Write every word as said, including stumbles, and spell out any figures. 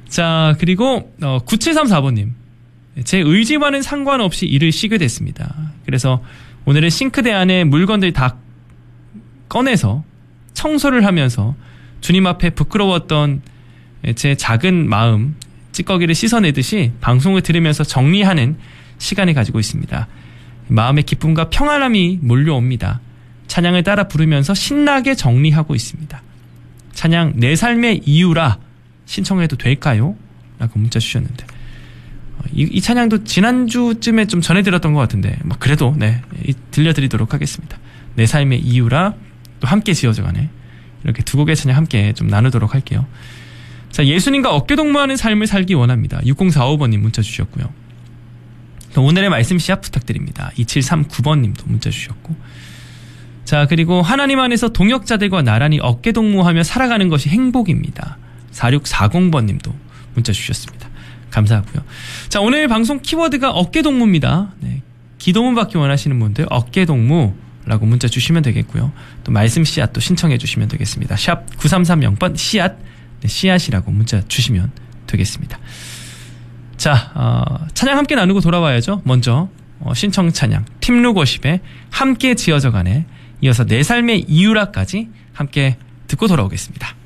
자, 그리고 어, 구칠삼사 번님. 제 의지와는 상관없이 일을 쉬게 됐습니다. 그래서 오늘은 싱크대 안에 물건들 다 꺼내서 청소를 하면서 주님 앞에 부끄러웠던 제 작은 마음 찌꺼기를 씻어내듯이 방송을 들으면서 정리하는 시간을 가지고 있습니다. 마음의 기쁨과 평안함이 몰려옵니다. 찬양을 따라 부르면서 신나게 정리하고 있습니다. 찬양 내 삶의 이유라 신청해도 될까요? 라고 문자 주셨는데 이, 이 찬양도 지난주쯤에 좀 전해드렸던 것 같은데 뭐 그래도 네 들려드리도록 하겠습니다. 내 삶의 이유라 또 함께 지어져가네. 이렇게 두 곡의 찬양 함께 좀 나누도록 할게요. 자, 예수님과 어깨동무하는 삶을 살기 원합니다. 육공사오 번님 문자 주셨고요. 또 오늘의 말씀 시합 부탁드립니다. 이칠삼구 번님도 문자 주셨고, 자, 그리고 하나님 안에서 동역자들과 나란히 어깨동무하며 살아가는 것이 행복입니다. 사육사공 번님도 문자 주셨습니다. 감사하고요. 자, 오늘 방송 키워드가 어깨동무입니다. 네, 기도문 받기 원하시는 분들 어깨동무라고 문자 주시면 되겠고요. 또 말씀 씨앗 또 신청해 주시면 되겠습니다. 샵 구삼삼공 번 씨앗, 네, 씨앗이라고 문자 주시면 되겠습니다. 자, 어, 찬양 함께 나누고 돌아와야죠. 먼저 어, 신청 찬양 팀루거십의 함께 지어져가네, 이어서 내 삶의 이유라까지 함께 듣고 돌아오겠습니다.